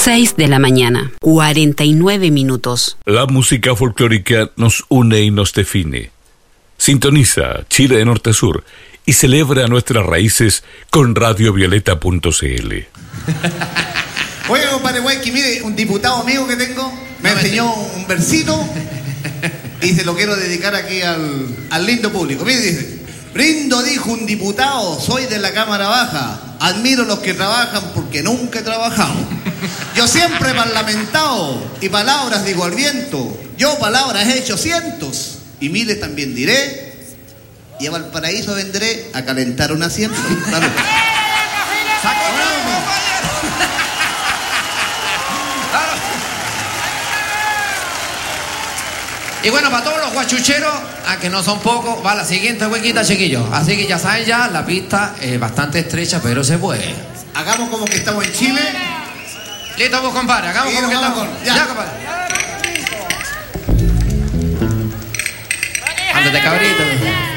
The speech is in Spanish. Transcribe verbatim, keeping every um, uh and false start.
seis de la mañana, cuarenta y nueve minutos. La música folclórica nos une y nos define. Sintoniza Chile de norte a sur y celebra nuestras raíces con radio violeta punto c l. Oye, compadre Huayqui, mire, un diputado amigo que tengo me enseñó un versito y se lo quiero dedicar aquí al, al lindo público. Mire, dice: brindo, dijo un diputado, soy de la Cámara Baja, admiro los que trabajan porque nunca he trabajado. Yo siempre he parlamentado y palabras digo al viento, yo palabras he hecho cientos y miles también diré, y a Valparaíso vendré a calentar un asiento. Claro. Y bueno, para todos los guachucheros, a que no son pocos, va la siguiente huequita, chiquillos. Así que ya saben ya, la pista es bastante estrecha, pero se puede. Hagamos como que estamos en Chile. Listo, vos, compadre, hagamos Sí, como que nos estamos. vamos con- ya. Ya, compadre. Ándate, cabrito.